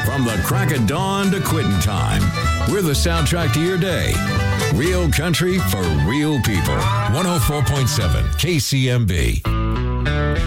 From the crack of dawn to quitting time, we're the soundtrack to your day. Real country for real people. 104.7 KCMB.